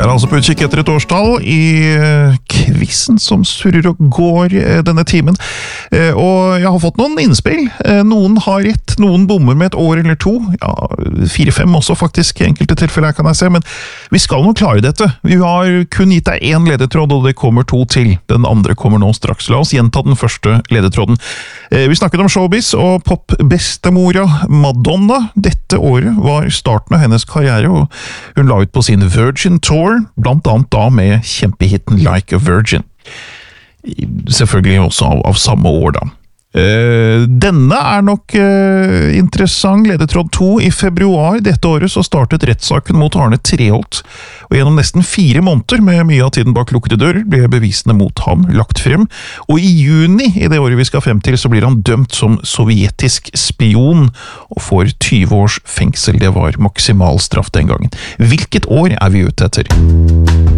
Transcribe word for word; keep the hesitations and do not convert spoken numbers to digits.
er altså på utkikk etter et årstall i quizen som surrer og går denne timen. Og jeg har fått noen innspill. Noen har rett, noen bommer med et år eller to. Ja, fire-fem også faktisk, i enkelte tilfeller kan jeg se, men vi skal nå klare dette. Vi har kun gitt deg en ledetråd, og det kommer to til. Den andre kommer nå straks. La oss gjenta den første ledetråden. Vi snakket om showbiz og pop-bestemora Madonna. Dette året var starten av hennes karriere, og hun la ut på sin Virgin Tour, blant annet da med kjempehitten Like a Virgin. Selvfølgelig også av, av samme år da. Uh, denne er nok uh, interessant. Ledetråd to. I februar dette året så startet rettssaken mot Arne Treholt, og gjennom nesten fire måneder med mye av tiden bak lukkede dører ble bevisene mot ham lagt frem, og i juni i det året vi skal frem til så blir han dømt som sovjetisk spion og får tyve års fengsel. Det var maksimalstraff den gangen. Hvilket år er vi ute etter?